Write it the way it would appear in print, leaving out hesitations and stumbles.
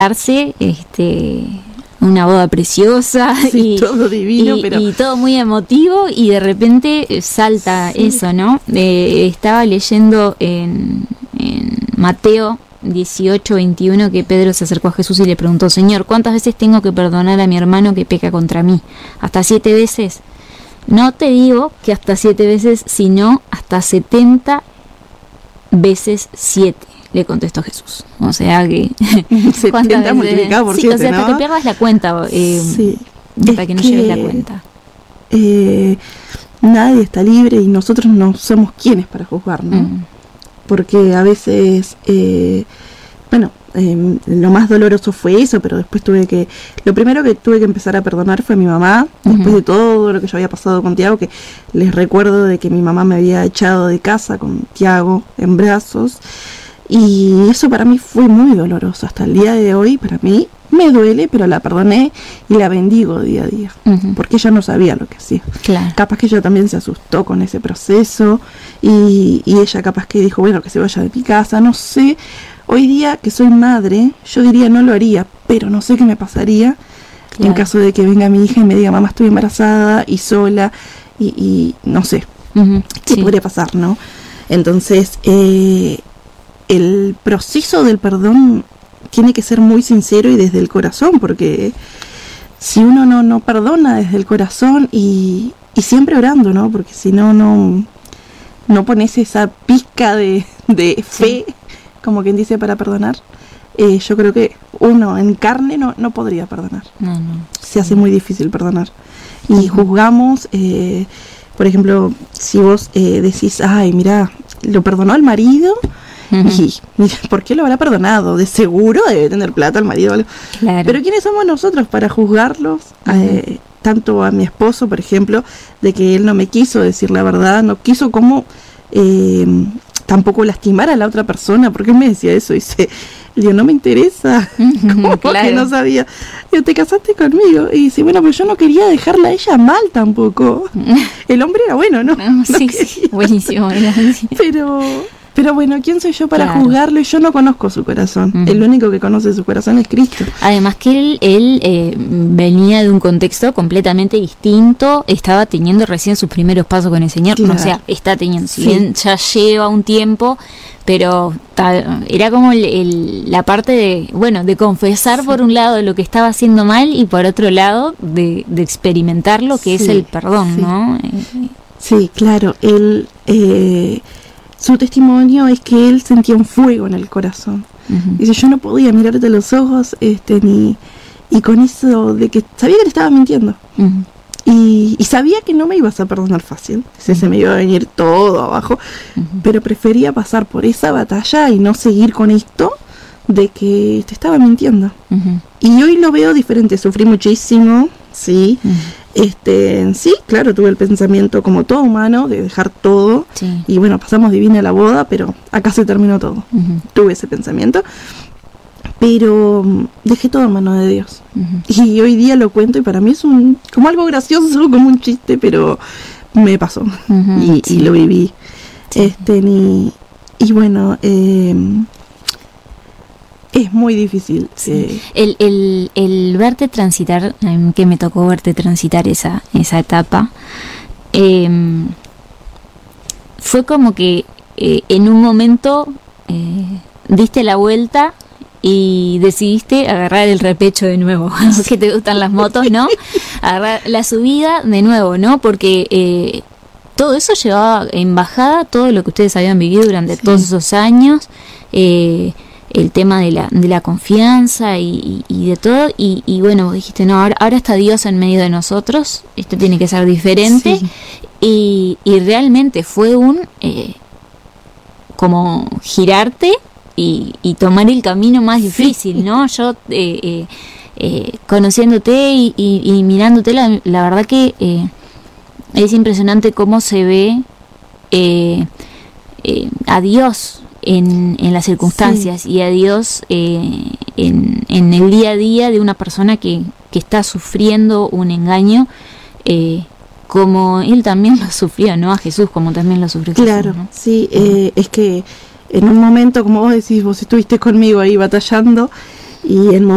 casarse, una boda preciosa, sí, todo divino, y todo muy emotivo, y de repente salta eso, ¿no? Estaba leyendo en Mateo 18:21 que Pedro se acercó a Jesús y le preguntó: Señor, ¿cuántas veces tengo que perdonar a mi hermano que peca contra mí? ¿Hasta 7 veces? No te digo que hasta 7 veces, sino hasta 70 veces 7, le contestó Jesús. O sea que 70 multiplicado por 7, o sea, ¿no? hasta que pierdas la cuenta, sí. hasta que no lleves la cuenta. Nadie está libre y nosotros no somos quienes para juzgar, ¿no? Porque a veces, lo más doloroso fue eso, pero después lo primero que tuve que empezar a perdonar fue a mi mamá, después de todo lo que yo había pasado con Tiago, que les recuerdo de que mi mamá me había echado de casa con Tiago en brazos, y eso para mí fue muy doloroso. Hasta el día de hoy, para mí, me duele, pero la perdoné y la bendigo día a día, porque ella no sabía lo que hacía. Claro. Capaz que ella también se asustó con ese proceso, y ella capaz que dijo, bueno, que se vaya de mi casa, no sé. Hoy día que soy madre, yo diría no lo haría, pero no sé qué me pasaría en caso de que venga mi hija y me diga, mamá, estoy embarazada y sola, y no sé qué podría pasar, ¿no? Entonces, el proceso del perdón tiene que ser muy sincero y desde el corazón, porque si uno no perdona desde el corazón y siempre orando, ¿no? Porque si no pones esa pizca de fe, como quien dice, para perdonar, yo creo que uno en carne no podría perdonar. No. Se hace muy difícil perdonar. Y juzgamos, por ejemplo, si vos decís, ay, mira, lo perdonó el marido, y mira, ¿por qué lo habrá perdonado? De seguro debe tener plata el marido. Claro. Pero ¿quiénes somos nosotros para juzgarlos? Tanto a mi esposo, por ejemplo, de que él no me quiso decir la verdad, no quiso como tampoco lastimar a la otra persona, porque él me decía eso, dice, yo no me interesa, como que no sabía, yo te casaste conmigo, y dice, bueno, pero yo no quería dejarla a ella mal tampoco, el hombre era bueno, ¿no? Sí, buenísimo, pero bueno, ¿quién soy yo para juzgarlo? Y yo no conozco su corazón. El único que conoce su corazón es Cristo. Además que él venía de un contexto completamente distinto, estaba teniendo recién sus primeros pasos con el Señor, claro. O sea, está teniendo, si bien ya lleva un tiempo, pero era como la parte de confesar por un lado lo que estaba haciendo mal y por otro lado de experimentar lo que es el perdón, ¿no? Sí, claro, él... su testimonio es que él sentía un fuego en el corazón. Dice, yo no podía mirarte a los ojos y con eso de que sabía que le estaba mintiendo. Y sabía que no me ibas a perdonar fácil. Se me iba a venir todo abajo. Pero prefería pasar por esa batalla y no seguir con esto de que te estaba mintiendo. Y hoy lo veo diferente. Sufrí muchísimo, sí. Sí, claro, tuve el pensamiento como todo humano de dejar todo, y bueno, pasamos divina la boda, pero acá se terminó todo. Tuve ese pensamiento, pero dejé todo en manos de Dios. Y hoy día lo cuento y para mí es como algo gracioso, como un chiste, pero me pasó y lo viví. Y bueno, es muy difícil. El verte transitar, que me tocó verte transitar esa etapa, fue como que en un momento diste la vuelta y decidiste agarrar el repecho de nuevo, que te gustan las motos, ¿no? Agarrar la subida de nuevo, ¿no? Porque todo eso llevaba en bajada todo lo que ustedes habían vivido durante todos esos años, el tema de la confianza y de todo, y bueno, dijiste, no, ahora está Dios en medio de nosotros, esto tiene que ser diferente, y realmente fue como girarte y tomar el camino más difícil, ¿no? Yo conociéndote y mirándote, la verdad que es impresionante cómo se ve a Dios en las circunstancias y a Dios en el día a día de una persona que está sufriendo un engaño, como él también lo sufrió, ¿no? A Jesús como también lo sufrió. Claro, Jesús, ¿no? sí, es que en un momento, como vos decís, vos estuviste conmigo ahí batallando, y en